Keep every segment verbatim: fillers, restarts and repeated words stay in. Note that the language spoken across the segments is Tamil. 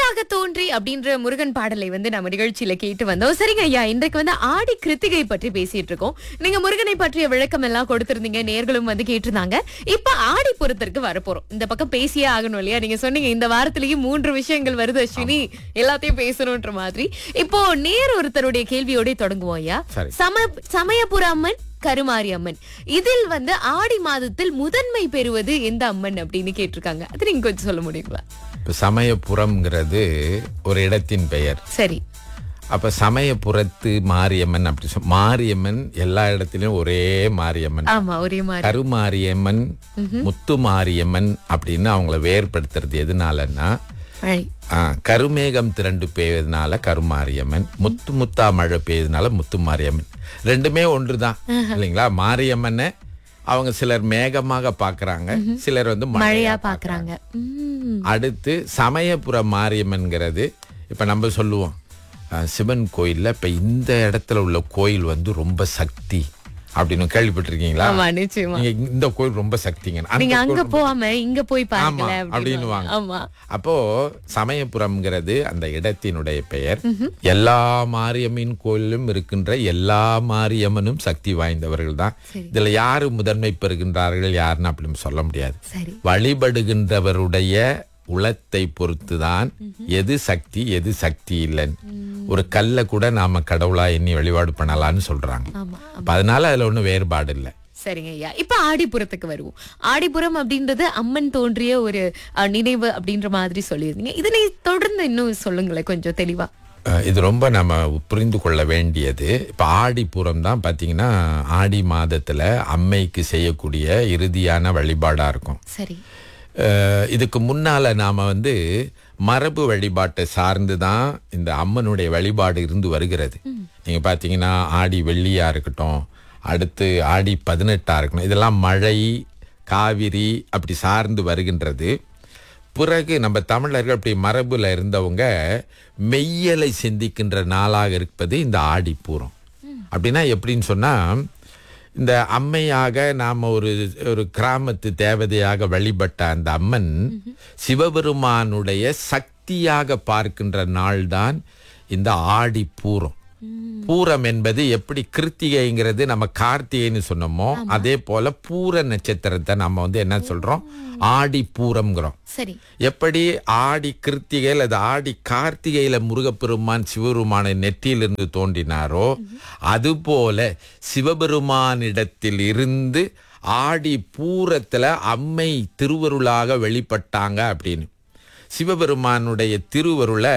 புலியாக தோன்றி அப்படின்ற முருகன் பாடலை வந்து நம்ம நிகழ்ச்சியில கேட்டு வந்தோம். சரிங்க ஐயா, இன்றைக்கு வந்து ஆடி கிருத்திகை பற்றி பேசிட்டு இருக்கோம். நீங்க முருகனை பற்றிய விளக்கம் எல்லாம் கொடுத்திருந்தீங்க, நேர்களும் வந்து கேட்டிருந்தாங்க. இப்ப ஆடி புறத்திற்கு வரப்போறோம். இந்த பக்கம் பேசியே ஆகணும் இல்லையா? நீங்க சொன்னீங்க இந்த வாரத்திலேயே மூன்று விஷயங்கள் வருது அஸ்வினி, எல்லாத்தையும் பேசணும்ன்ற மாதிரி. இப்போ நேர் ஒருத்தருடைய கேள்வியோட தொடங்குவோம் ஐயா. சம சமயபுர அம்மன், கருமாரி அம்மன், இதில் வந்து ஆடி மாதத்தில் முதன்மை பெறுவது எந்த அம்மன் அப்படின்னு கேட்டிருக்காங்க. அது நீங்க கொஞ்சம் சொல்ல முடியுங்களா? இப்ப சமயபுரம்ங்கிறது ஒரு இடத்தின் பெயர். சரி. அப்ப சமயபுரத்து மாரியம்மன் அப்படி சொல் மாரியம்மன் எல்லா இடத்திலும் ஒரே மாரியம்மன். ஆமா, ஒரே மாதிரி. கருமாரியம்மன், முத்து மாரியம்மன் அப்படின்னு அவங்கள வேறுபடுத்துறது எதுனாலன்னா, கருமேகம் திரண்டு பெய்வதனால கருமாரியம்மன், முத்து முத்தா மழை பெய்யறதுனால முத்து மாரியம்மன். ரெண்டுமே ஒன்றுதான் இல்லைங்களா? மாரியம்மனை அவங்க சிலர் மேகமாக பாக்குறாங்க, சிலர் வந்து மழையா பாக்குறாங்க. அடுத்து சமயபுர மாரியம்மன்ங்கிறது இப்ப நம்ம சொல்லுவோம் சிவன் கோயில்ல இப்ப இந்த இடத்துல உள்ள கோயில் வந்து ரொம்ப சக்தி அப்படின்னு கேள்விப்பட்டிருக்கீங்களா? இந்த கோயில் ரொம்ப சக்திங்க, அங்க போகாம இங்க போய் பாருங்க அப்படின்னு. அப்போ சமயபுரம்ங்கிறது அந்த இடத்தினுடைய பெயர். எல்லா மாரியம்மன் கோயிலும் இருக்கின்ற எல்லா மாரியம்மனும் சக்தி வாய்ந்தவர்கள் தான். இதுல யாரு முதன்மை பெறுகின்றார்கள் யாருன்னு அப்படின்னு சொல்ல முடியாது. வழிபடுகின்றவருடைய உளத்தை பொறுத்துதான் எது சக்தி எது சக்தி இல்லைன்னு. ஒரு கல்ல கூட நாம கடவுளா எண்ணி வழிபாடு பண்ணலாம்னு சொல்றாங்க. அதனால அதுல ஒண்ணும் வேறுபாடு இல்லை. சரிங்க ஐயா, இப்ப ஆடிப்புறத்துக்கு வருவோம். ஆடிப்புறம் அப்படின்றது அம்மன் தோன்றிய ஒரு நினைவு அப்படின்ற மாதிரி சொல்லியிருந்தீங்க. இதனை தொடர்ந்து இன்னும் சொல்லுங்களேன் கொஞ்சம் தெளிவா. இது ரொம்ப நம்ம புரிந்து கொள்ள வேண்டியது. இப்ப ஆடிப்புறம் தான் பாத்தீங்கன்னா ஆடி மாதத்துல அம்மைக்கு செய்யக்கூடிய இறுதியான வழிபாடா இருக்கும். சரி. இதுக்கு முன்னால நாம வந்து மரபு வழிபாட்டை சார்ந்துதான் இந்த அம்மனுடைய வழிபாடு இருந்து வருகிறது. நீங்க பாத்தீங்கன்னா ஆடி வெள்ளியா இருக்கட்டும், அடுத்து ஆடி பதினெட்டா இருக்கணும், இதெல்லாம் மழை காவிரி அப்படி சார்ந்து வருகின்றது. பிறகு நம்ம தமிழர்கள் அப்படி மரபுல இருந்தவங்க மெய்யலை சிந்திக்கின்ற நாளாக இருப்பது இந்த ஆடிப்பூரம். அப்படின்னா எப்படின்னு சொன்னா, இந்த அம்மையாக நாம ஒரு ஒரு கிராமத்து தேவதையாக வழிபட்ட அந்த அம்மன் சிவபெருமானுடைய சக்தியாக பார்க்கின்ற நாள்தான் இந்த ஆடி பூரம். பூரம் என்பது எப்படி கிருத்திகைங்கிறது நம்ம கார்த்திகைன்னு சொன்னோமோ, அதே போல பூர நட்சத்திரத்தை நம்ம வந்து என்ன சொல்றோம், ஆடி பூரம்ங்கிறோம். சரி. எப்படி ஆடி கிருத்திகை அல்லது ஆடி கார்த்திகையில முருகப்பெருமான் சிவபெருமானை நெற்றியிலிருந்து தோன்றினாரோ, அதுபோல சிவபெருமானிடத்தில் இருந்து ஆடி பூரத்துல அம்மை திருவருளாக வெளிப்பட்டாங்க அப்படின்னு. சிவபெருமானுடைய திருவருளை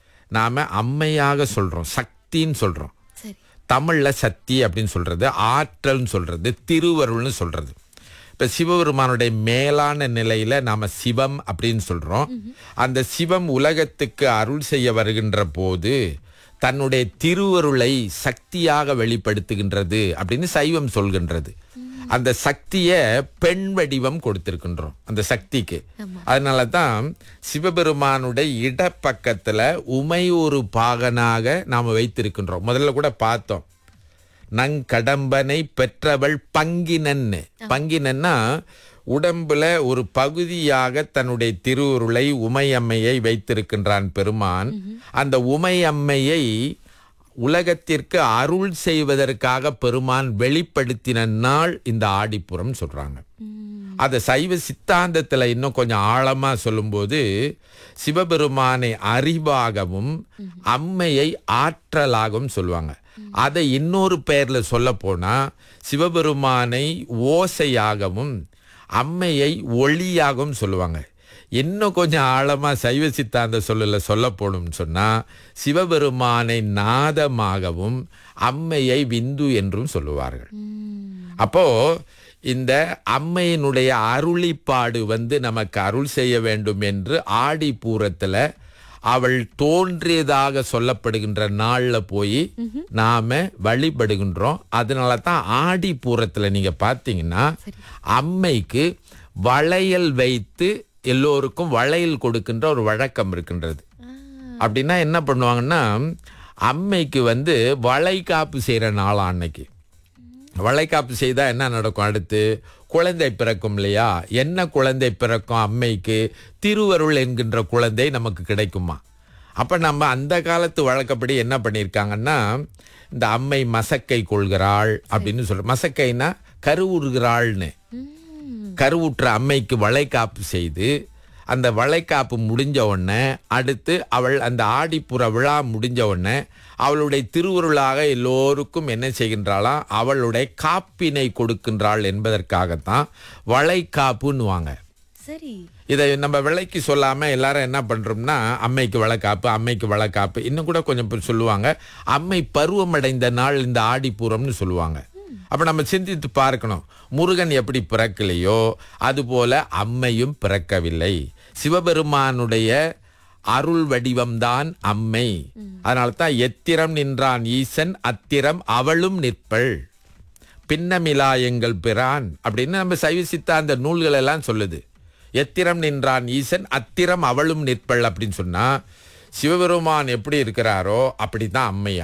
நாம அம்மையாக சொல்றோம், சக்தின்னு சொல்றோம். தமிழ்ல சக்தி அப்படின்னு சொல்றது, ஆற்றல்னு சொல்றது, திருவருள்னு சொல்றது. இப்ப சிவபெருமானுடைய மேலான நிலையில நாம சிவம் அப்படின்னு சொல்றோம். அந்த சிவம் உலகத்துக்கு அருள் செய்ய வருகின்ற போது தன்னுடைய திருவருளை சக்தியாக வெளிப்படுத்துகின்றது அப்படின்னு சைவம் சொல்கின்றது. அந்த சக்திய பெண் வடிவம் கொடுத்திருக்கின்றோம் அந்த சக்திக்கு. அதனாலதான் சிவபெருமானுடைய இடப்பக்கத்துல உமை ஒரு பாகனாக நாம வைத்திருக்கின்றோம். முதல்ல கூட பார்த்தோம், நங்கடம்பனை பெற்றவள் பங்கினன்னு. பங்கினன்னா உடம்புல ஒரு பகுதியாக தன்னுடைய திருவுருளை உமையம்மையை வைத்திருக்கின்றான் பெருமான். அந்த உமையம்மையை உலகத்திற்கு அருள் செய்வதற்காக பெருமான் வெளிப்படுத்தின நாள் இந்த ஆடிப்புறம் சொல்றாங்க. அத சைவ சித்தாந்தத்துல இன்னும் கொஞ்சம் ஆழமா சொல்லும்போது சிவபெருமானை அறிவாகவும் அம்மையை ஆற்றலாகவும் சொல்லுவாங்க. அதை இன்னொரு பெயர்ல சொல்ல போனா சிவபெருமானை ஓசையாகவும் அம்மையை ஒளியாகவும் சொல்லுவாங்க. இன்னும் கொஞ்சம் ஆழமா சைவ சித்தாந்த சொல்லல சொல்ல போகணும்னு சொன்னா சிவபெருமானை நாதமாகவும் அம்மையை விந்து என்றும் சொல்லுவார்கள். அப்போ இந்த அம்மையினுடைய அருளிப்பாடு வந்து நமக்கு அருள் செய்ய வேண்டும் என்று ஆடி பூரத்துல அவள் தோன்றியதாக சொல்லப்படுகின்ற நாள்ல போய் நாம வழிபடுகின்றோம். அதனால தான் ஆடி பூரத்துல நீங்க பாத்தீங்கன்னா அம்மைக்கு வளையல் வைத்து எல்லோருக்கும் வளையல் கொடுக்கின்ற ஒரு வழக்கம் இருக்கின்றது. அப்படின்னா என்ன பண்ணுவாங்கன்னா, அம்மைக்கு வந்து வளைகாப்பு செய்யற நாளா அன்னைக்கு. வளைகாப்பு செய்தா என்ன நடக்கும், அடுத்து குழந்தை பிறக்கும் இல்லையா? என்ன குழந்தை பிறக்கும் அம்மைக்கு? திருவருள் என்கின்ற குழந்தை நமக்கு கிடைக்குமா? அப்ப நம்ம அந்த காலத்து வழக்கப்படி என்ன பண்ணியிருக்காங்கன்னா, இந்த அம்மை மசக்கை கொள்கிறாள் அப்படின்னு சொல்ற. மசக்கைனா கருவுறுகிறாள்னு. கருவுற்ற அம்மைக்கு வளைகாப்பு செய்து, அந்த வளைகாப்பு முடிஞ்ச உடனே அடுத்து அவள் அந்த ஆடிப்புற விழா முடிஞ்ச உடனே அவளுடைய திருவுருளாக எல்லோருக்கும் என்ன செய்கின்றாளாம்? அவளுடைய காப்பினை கொடுக்கின்றாள் என்பதற்காகத்தான் வளைகாப்புன்னுவாங்க. சரி, இதை நம்ம விலைக்கு சொல்லாம எல்லாரும் என்ன பண்றோம்னா, அம்மைக்கு வளைகாப்பு, அம்மைக்கு வளைகாப்பு. இன்னும் கூட கொஞ்சம் பேர் சொல்லுவாங்க, அம்மை பருவமடைந்த நாள் இந்த ஆடிப்பூரம்னு சொல்லுவாங்க. அப்ப நம்ம சிந்தித்து பார்க்கணும், முருகன் எப்படி பிறக்கலையோ அதுபோல அம்மையும் பிறக்கவில்லை. சிவபெருமானுடைய அருள் வடிவம்தான் அம்மை. அதனால தான் எத்திரம் நின்றான் ஈசன் அத்திரம் அவளும் நிற்பள், பின்னமிலா எங்கள் பிரான் அப்படின்னு நம்ம சைவ சித்தாந்த நூல்கள் எல்லாம் சொல்லுது. எத்திரம் நின்றான் ஈசன் அத்திரம் அவளும் நிற்பள் அப்படின்னு சொன்னா, சிவபெருமான் எப்படி இருக்கிறாரோ அப்படித்தான் அம்மையா.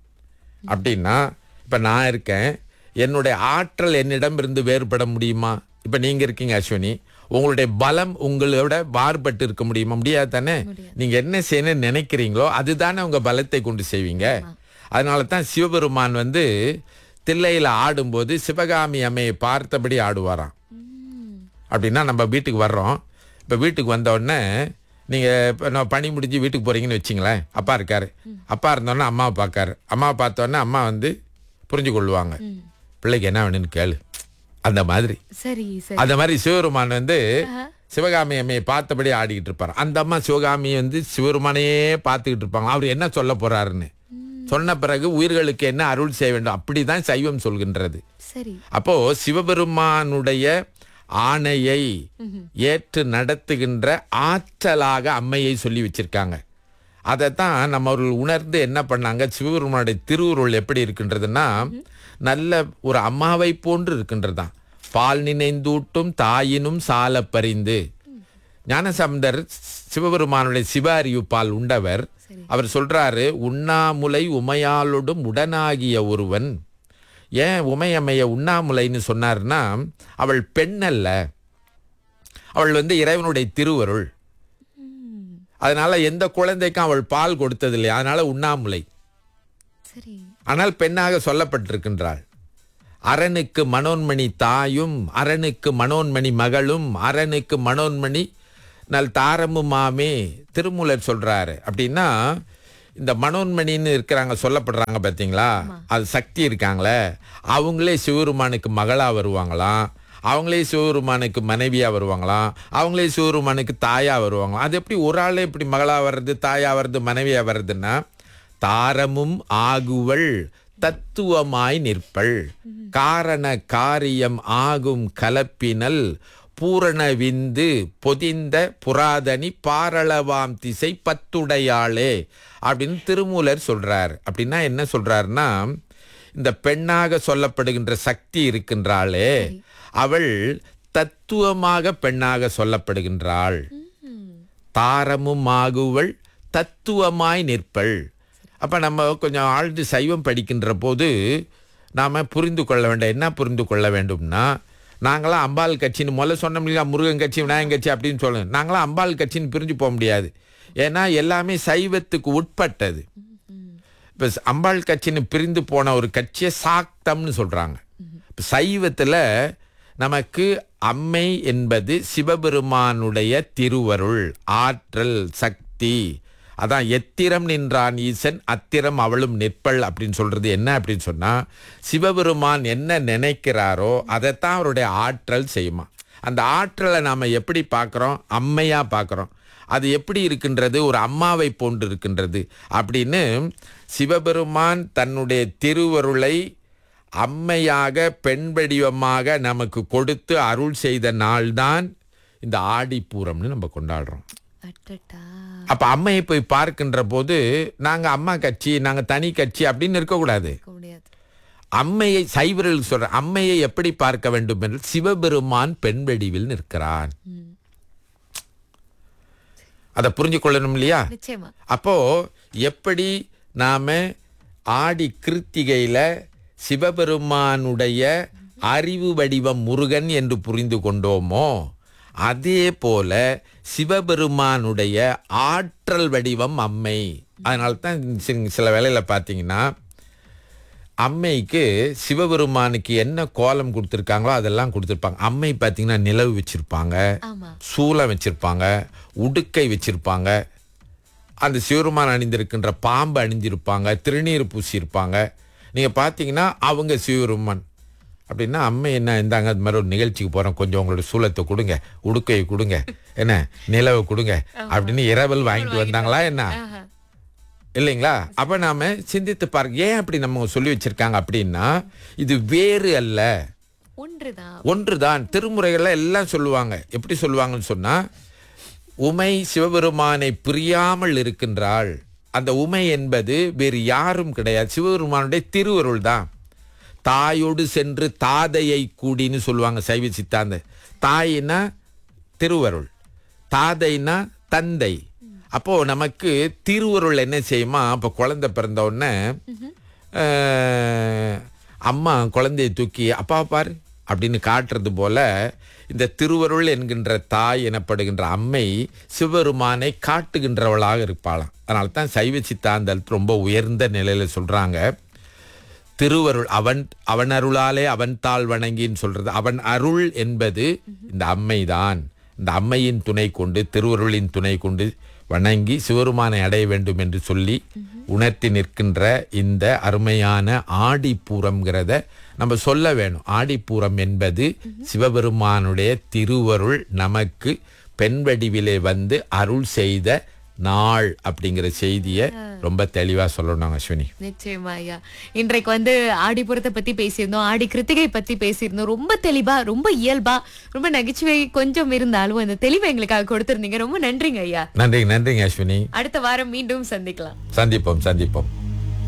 அப்படின்னா இப்ப நான் இருக்கேன், என்னுடைய ஆற்றல் என்னிடம் இருந்து வேறுபட முடியுமா? இப்ப நீங்க இருக்கீங்க அஸ்வினி, உங்களுடைய பலம் உங்களோட மாறுபட்டு இருக்க முடியுமா? முடியாது தானே. நீங்க என்ன செய்யணும்னு நினைக்கிறீங்களோ அதுதானே உங்க பலத்தை கொண்டு செய்வீங்க. அதனால தான் சிவபெருமான் வந்து தில்லையில ஆடும்போது சிவகாமி அம்மையை பார்த்தபடி ஆடுவாராம். அப்படின்னா நம்ம வீட்டுக்கு வர்றோம், இப்போ வீட்டுக்கு வந்த உடனே நீங்கள் இப்போ நான் பணி முடிஞ்சு வீட்டுக்கு போகிறீங்கன்னு வச்சிங்களேன், அப்பா இருக்காரு. அப்பா இருந்தோடனே அம்மாவை பார்க்காரு. அம்மாவை பார்த்தோன்னே அம்மா வந்து புரிஞ்சு கொள்ளுவாங்க, பிள்ளைக்கு என்ன வேணும்னு கேளு. அந்த மாதிரி சரி அந்த மாதிரி சிவபெருமான் வந்து சிவகாமி அம்மையை பார்த்தபடி ஆடிக்கிட்டு இருப்பார். அந்த அம்மா சிவகாமி வந்து சிவபெருமானையே பார்த்துக்கிட்டு இருப்பாங்க, அவர் என்ன சொல்ல போறாருன்னு. சொன்ன பிறகு உயிர்களுக்கு என்ன அருள் செய்ய வேண்டும், அப்படிதான் சைவம் சொல்கின்றது. சரி, அப்போ சிவபெருமானுடைய ஆணையை ஏற்று நடத்துகின்ற ஆற்றலாக அம்மையை சொல்லி வச்சிருக்காங்க. அதைத்தான் நம்ம அவர்கள் உணர்ந்து என்ன பண்ணாங்க, சிவபெருமானுடைய திருவுருள் எப்படி இருக்கின்றதுன்னா நல்ல ஒரு அம்மாவை போன்று இருக்கின்றதான். பால் நினைந்தூட்டும் தாயினும் சால பறிந்து. ஞானசம்பந்தர் சிவபெருமானுடைய சிவ அறிவு பால் உண்டவர். அவர் சொல்றாரு, உண்ணாமுலை உமையாளோடும் உடனாகிய ஒருவன். ஏன் உமையம்மைய உண்ணாமுலைன்னு சொன்னார்னா, அவள் பெண் அல்ல, அவள் வந்து இறைவனுடைய திருவருள். அதனால எந்த குழந்தைக்கும் அவள் பால் கொடுத்தது இல்லையா, அதனால உண்ணாமுலை. ஆனால் பெண்ணாக சொல்லப்பட்டிருக்கின்றாள். அரணுக்கு மனோன்மணி தாயும் அரணுக்கு மனோன்மணி மகளும் அரணுக்கு மனோன்மணி நல் தாரமுமாமே திருமூலர் சொல்றாரு. அப்படின்னா இந்த மனோன்மணின்னு இருக்கிறாங்க சொல்லப்படுறாங்க பார்த்தீங்களா, அது சக்தி இருக்காங்களே, அவங்களே சிவபெருமானுக்கு மகளா வருவாங்களாம், அவங்களே சிவபெருமானுக்கு மனைவியா வருவாங்களாம், அவங்களே சிவபெருமானுக்கு தாயா வருவாங்களாம். அது எப்படி ஒரு ஆளே இப்படி மகளா வர்றது, தாயா வர்றது, மனைவியா வர்றதுன்னா, தாரமும் ஆகுவள் தத்துவமாய் நிற்பள், காரண காரியம் ஆகும் கலப்பினல் பூரண விந்து பொதிந்த புராதனி பாரளவாம் திசை பத்துடையாளே அப்படின்னு திருமூலர் சொல்றார். அப்படின்னா என்ன சொல்றாருன்னா, இந்த பெண்ணாக சொல்லப்படுகின்ற சக்தி இருக்கின்றாளே, அவள் தத்துவமாக பெண்ணாக சொல்லப்படுகின்றாள். தாரமும் ஆகுவள் தத்துவமாய் நிற்பள். அப்ப நம்ம கொஞ்சம் ஆழ்ந்து சைவம் படிக்கின்ற போது நாம புரிந்து கொள்ள வேண்டும். என்ன புரிந்து கொள்ள வேண்டும்னா, நாங்களாம் அம்பாள் கட்சின்னு முதல்ல சொன்னோம் இல்லையா, முருகன் கட்சி விநாயகன் கட்சி அப்படின்னு சொல்லணும். நாங்களாம் அம்பாள் கட்சின்னு பிரிஞ்சு போக முடியாது. ஏன்னா எல்லாமே சைவத்துக்கு உட்பட்டது. இப்போ அம்பாள் கட்சின்னு பிரிந்து போன ஒரு கட்சியை சாக்தம்னு சொல்றாங்க. இப்போ சைவத்துல நமக்கு அம்மை என்பது சிவபெருமானுடைய திருவருள், ஆற்றல், சக்தி. அதான் எத்திரம் நின்றான் ஈசன் அத்திரம் அவளும் நிற்பள் அப்படின்னு சொல்றது என்ன அப்படின்னு சொன்னா, சிவபெருமான் என்ன நினைக்கிறாரோ அதைத்தான் அவருடைய ஆற்றல் செய்யுமா. அந்த ஆற்றலை நாம எப்படி பார்க்கிறோம், அம்மையா பார்க்கிறோம். அது எப்படி இருக்கின்றது, ஒரு அம்மாவை போன்று இருக்கின்றது அப்படின்னு சிவபெருமான் தன்னுடைய திருவருளை அம்மையாக பெண் வடிவமாக நமக்கு கொடுத்து அருள் செய்த நாள்தான் இந்த ஆடிப்பூரம்னு நம்ம கொண்டாடுறோம். அப்ப அம்மையை போய் பார்க்கின்ற போது நாங்க அம்மா கட்சி, நாங்க தனி கட்சி அப்படின்னு இருக்கக்கூடாது. அம்மையை சைவர்கள் சொல்ற அம்மையை எப்படி பார்க்க வேண்டும் என்று, சிவபெருமான் பெண் வடிவில் நிற்கிறான். அதை புரிஞ்சு கொள்ளணும் இல்லையா? அப்போ எப்படி நாம ஆடி கிருத்திகையில சிவபெருமானுடைய அறிவு வடிவம் முருகன் என்று புரிந்து கொண்டோமோ, அதே போல சிவபெருமானுடைய ஆற்றல் வடிவம் அம்மை. அதனால தான் சில வேளையில பார்த்தீங்கன்னா அம்மைக்கு சிவபெருமானுக்கு என்ன கோலம் கொடுத்துருக்காங்களோ அதெல்லாம் கொடுத்துருப்பாங்க. அம்மை பார்த்தீங்கன்னா நிலவு வச்சிருப்பாங்க, சூலம் வச்சிருப்பாங்க, உடுக்கை வச்சிருப்பாங்க, அந்த சிவபெருமான் அணிந்திருக்கின்ற பாம்பு அணிஞ்சிருப்பாங்க, திருநீர் பூசியிருப்பாங்க. நீங்கள் பார்த்தீங்கன்னா அவங்க சிவபெருமான் அப்படின்னா அம்மை என்ன இருந்தாங்க, அது மாதிரி ஒரு நிகழ்ச்சிக்கு போகிறோம், கொஞ்சம் உங்களோட சூலத்தை கொடுங்க, உடுக்கையை கொடுங்க, என்ன நிலவை கொடுங்க அப்படின்னு இரவல் வாங்கிட்டு வந்தாங்களா என்ன, இல்லைங்களா? அப்ப நாம சிந்தித்து பாருங்க, ஏன் அப்படி நம்ம சொல்லி வச்சிருக்காங்க அப்படின்னா இது வேறு அல்ல, ஒன்றுதான். ஒன்றுதான். திருமுறைகள்ல எல்லாம் சொல்லுவாங்க. எப்படி சொல்லுவாங்கன்னு சொன்னா, உமை சிவபெருமானை பிரியாமல் இருக்கின்றாள். அந்த உமை என்பது வேறு யாரும் கிடையாது, சிவபெருமானுடைய திருவருள் தான். தாயோடு சென்று தாதையை கூடின்னு சொல்லுவாங்க சைவ சித்தாந்த. தாயினா திருவருள், தாதைனா தந்தை. அப்போ நமக்கு திருவருள் என்ன செய்யுமா, அப்போ குழந்தை பிறந்த உடனே அம்மா குழந்தையை தூக்கி அப்பா பாரு அப்படின்னு காட்டுறது போல இந்த திருவருள் என்கின்ற தாய் எனப்படுகின்ற அம்மை சிவபெருமானை காட்டுகின்றவளாக இருப்பாளாம். அதனால தான் சைவ சித்தாந்தத்தில் ரொம்ப உயர்ந்த நிலையில சொல்றாங்க, திருவருள் அவன் அவன் அருளாலே அவன் தாள் வணங்கின்னு சொல்றது. அவன் அருள் என்பது இந்த அம்மைதான். இந்த அம்மையின் துணை கொண்டு, திருவருளின் துணை கொண்டு வணங்கி சிவபெருமானை அடைய வேண்டும் என்று சொல்லி உணர்த்தி நிற்கின்ற இந்த அருமையான ஆடிப்பூரம்ங்கிறத நம்ம சொல்ல வேணும். ஆடிப்பூரம் என்பது சிவபெருமானுடைய திருவருள் நமக்கு பெண் வடிவிலே வந்து அருள் செய்த நாள் அப்படிங்கிற செய்தியை ரொம்ப தெளிவா சொல்லணும் அஸ்வினி. நிச்சயமா ஐயா, இன்றைக்கு வந்து ஆடிப்புறத்தை பத்தி பேசியிருந்தோம், ஆடி கிருத்திகை பத்தி பேசியிருந்தோம். ரொம்ப தெளிவா, ரொம்ப இயல்பா, ரொம்ப நகைச்சுவை கொஞ்சம் இருந்தாலும் அந்த தெளிவை எங்களுக்காக கொடுத்திருந்தீங்க. ரொம்ப நன்றிங்க ஐயா. நன்றி நன்றிங்க அஸ்வினி. அடுத்த வாரம் மீண்டும் சந்திக்கலாம். சந்திப்போம் சந்திப்போம்.